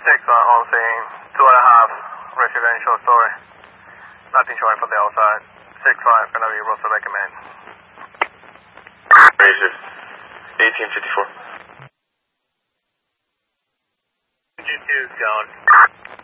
on scene, 2.5, residential story. Nothing showing from the outside. 6-5, gonna be Russell recommend. Razor, 1854. G2's gone.